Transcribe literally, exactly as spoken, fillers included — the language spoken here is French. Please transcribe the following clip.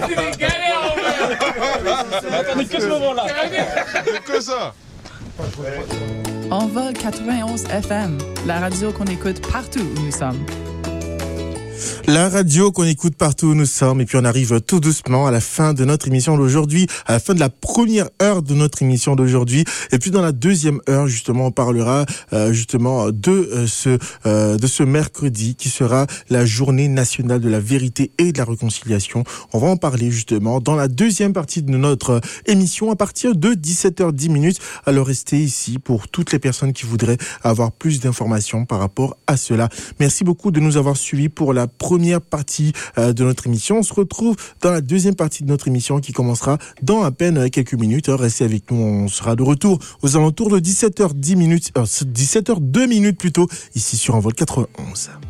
Attendez que ce moment-là. Que ça. Envol quatre-vingt-onze F M, la radio qu'on écoute partout où nous sommes. La radio qu'on écoute partout où nous sommes. Et puis on arrive tout doucement à la fin de notre émission d'aujourd'hui, à la fin de la première heure de notre émission d'aujourd'hui. Et puis dans la deuxième heure, justement, on parlera euh, justement de euh, ce euh, de ce mercredi qui sera la journée nationale de la vérité et de la réconciliation. On va en parler justement dans la deuxième partie de notre émission à partir de dix-sept heures dix. Alors restez ici pour toutes les personnes qui voudraient avoir plus d'informations par rapport à cela. Merci beaucoup de nous avoir suivis pour la première partie euh, de notre émission. On se retrouve dans la deuxième partie de notre émission qui commencera dans à peine quelques minutes. Alors, restez avec nous, on sera de retour aux alentours de dix-sept heures dix, euh, dix-sept heures deux plutôt, ici sur Envol quatre-vingt-onze.